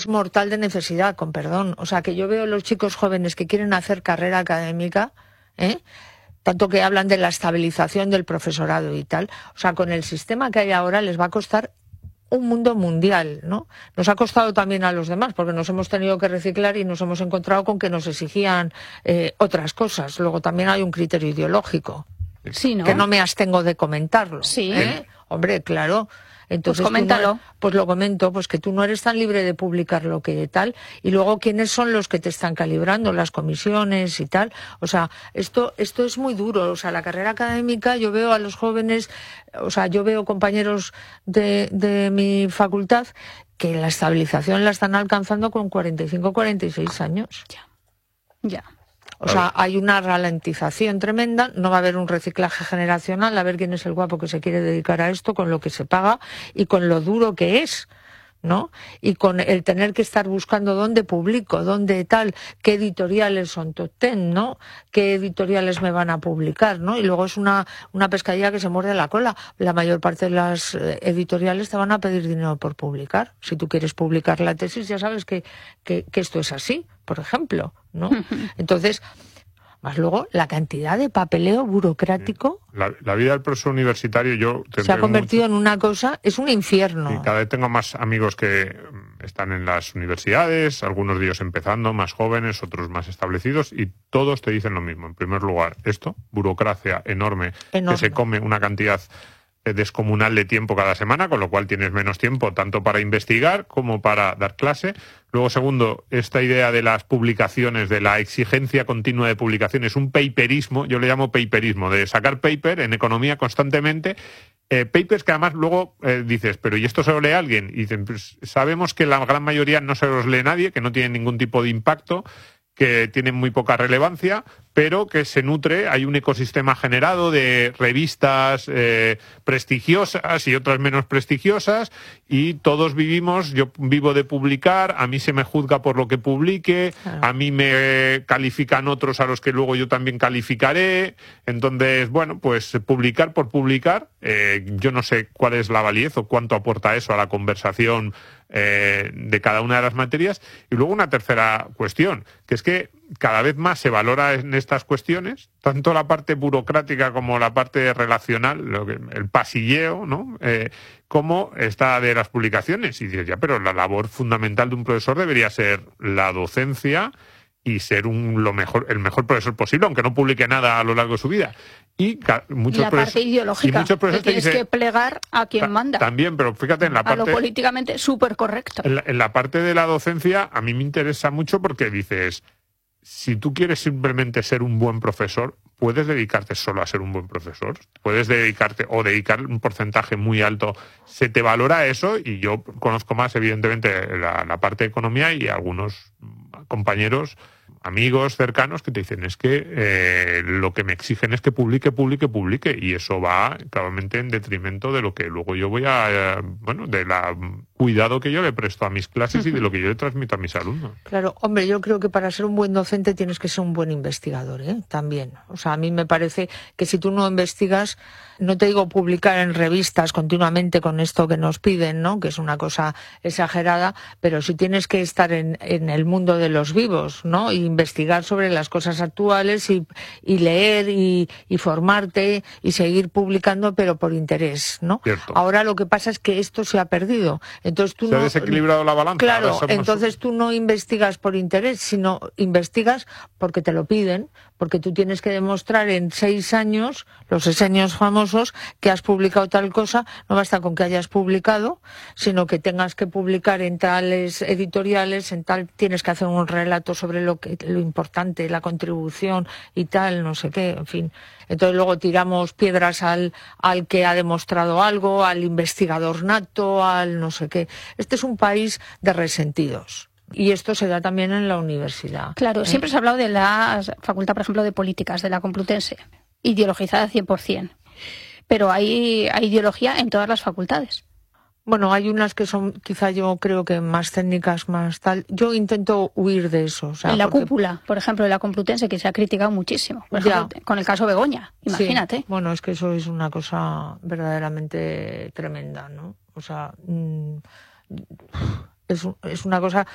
es mortal de necesidad, con perdón. O sea, que yo veo los chicos jóvenes que quieren hacer carrera académica, tanto que hablan de la estabilización del profesorado y tal. O sea, con el sistema que hay ahora les va a costar un mundo mundial, ¿no? Nos ha costado también a los demás, porque nos hemos tenido que reciclar y nos hemos encontrado con que nos exigían otras cosas. Luego también hay un criterio ideológico, sí, ¿no? que no me abstengo de comentarlo. Sí. Hombre, claro. Entonces, pues coméntalo. Pues lo comento, pues que tú no eres tan libre de publicar lo que tal, y luego quiénes son los que te están calibrando, las comisiones y tal. O sea, esto es muy duro. O sea, la carrera académica, yo veo a los jóvenes, o sea, yo veo compañeros de mi facultad que la estabilización la están alcanzando con 45, 46 años. Ya. O sea, hay una ralentización tremenda, no va a haber un reciclaje generacional, a ver quién es el guapo que se quiere dedicar a esto, con lo que se paga y con lo duro que es, ¿no? Y con el tener que estar buscando dónde publico, dónde tal, qué editoriales son top ten, ¿no? Qué editoriales me van a publicar, ¿no? Y luego es una pescadilla que se muerde la cola. La mayor parte de las editoriales te van a pedir dinero por publicar. Si tú quieres publicar la tesis, ya sabes que esto es así, por ejemplo, ¿no? Entonces, más luego la cantidad de papeleo burocrático. La vida del profesor universitario se ha convertido en una cosa, es un infierno. Y cada vez tengo más amigos que están en las universidades, algunos de ellos empezando, más jóvenes, otros más establecidos, y todos te dicen lo mismo. En primer lugar, burocracia enorme. Que se come una cantidad descomunal de tiempo cada semana, con lo cual tienes menos tiempo tanto para investigar como para dar clase. Luego, segundo, esta idea de las publicaciones, de la exigencia continua de publicaciones, un paperismo, yo le llamo paperismo, de sacar paper en economía constantemente, papers que además luego dices, pero ¿y esto se lo lee alguien? Y dicen, pues sabemos que la gran mayoría no se los lee nadie, que no tienen ningún tipo de impacto, que tienen muy poca relevancia, pero que se nutre, hay un ecosistema generado de revistas prestigiosas y otras menos prestigiosas, y todos yo vivo de publicar, a mí se me juzga por lo que publique, a mí me califican otros a los que luego yo también calificaré. Entonces, bueno, pues publicar por publicar, yo no sé cuál es la validez o cuánto aporta eso a la conversación de cada una de las materias. Y luego una tercera cuestión, que es que cada vez más se valora en estas cuestiones, tanto la parte burocrática como la parte relacional, el pasilleo, ¿no? Como esta de las publicaciones. Y dices, pero la labor fundamental de un profesor debería ser la docencia y ser el mejor profesor posible, aunque no publique nada a lo largo de su vida. Y la parte ideológica, que tienes que plegar a quien manda. También, pero fíjate en la parte... A lo políticamente súper correcto. En la parte de la docencia, a mí me interesa mucho porque dices, si tú quieres simplemente ser un buen profesor, puedes dedicarte solo a ser un buen profesor. Puedes dedicar un porcentaje muy alto. Se te valora eso, y yo conozco más, evidentemente, la parte de economía, y algunos compañeros, amigos cercanos, que te dicen, es que lo que me exigen es que publique, y eso va claramente en detrimento de lo que luego yo voy cuidado que yo le presto a mis clases y de lo que yo le transmito a mis alumnos. Claro, hombre, yo creo que para ser un buen docente tienes que ser un buen investigador, también. O sea, a mí me parece que si tú no investigas, no te digo publicar en revistas continuamente con esto que nos piden, ¿no? Que es una cosa exagerada, pero si tienes que estar en el mundo de los vivos, ¿no? Y investigar sobre las cosas actuales y leer y formarte y seguir publicando, pero por interés, ¿no? Cierto. Ahora lo que pasa es que esto se ha perdido. Entonces se ha desequilibrado la balanza. Claro, entonces tú no investigas por interés, sino investigas porque te lo piden, porque tú tienes que demostrar en 6 años, los 6 años famosos, que has publicado tal cosa. No basta con que hayas publicado, sino que tengas que publicar en tales editoriales, tienes que hacer un relato sobre lo importante, la contribución y tal, no sé qué, en fin. Entonces luego tiramos piedras al que ha demostrado algo, al investigador nato, al no sé qué. Este es un país de resentidos. Y esto se da también en la universidad. Claro, siempre se ha hablado de la facultad, por ejemplo, de políticas, de la Complutense, ideologizada 100%. Pero hay ideología en todas las facultades. Bueno, hay unas que son, quizá yo creo que más técnicas, más tal. Yo intento huir de eso. O sea, en la cúpula, por ejemplo, de la Complutense, que se ha criticado muchísimo. Por ejemplo, con el caso Begoña, imagínate. Sí. Bueno, es que eso es una cosa verdaderamente tremenda, ¿no? O sea, es una cosa